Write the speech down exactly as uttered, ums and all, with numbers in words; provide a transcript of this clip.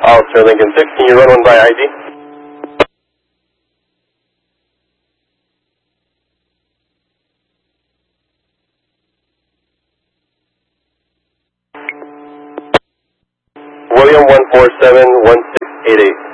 Officer Lincoln six, can you run one by I D? William one four seven one six eight eight.